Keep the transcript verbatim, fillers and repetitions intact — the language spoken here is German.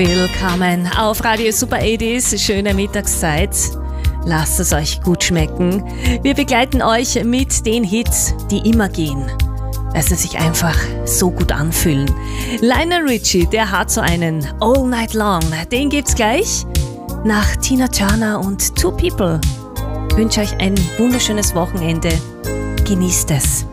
Willkommen auf Radio Super achtziger. Schöne Mittagszeit. Lasst es euch gut schmecken. Wir begleiten euch mit den Hits, die immer gehen, weil sie sich einfach so gut anfühlen. Lionel Richie, der hat so einen All Night Long. Den gibt's gleich nach Tina Turner und Two People. Ich wünsche euch ein wunderschönes Wochenende. Genießt es.